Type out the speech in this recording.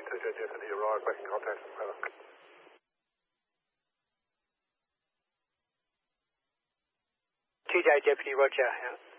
Deputy arrived, making contact with Weather. TJ Deputy, roger.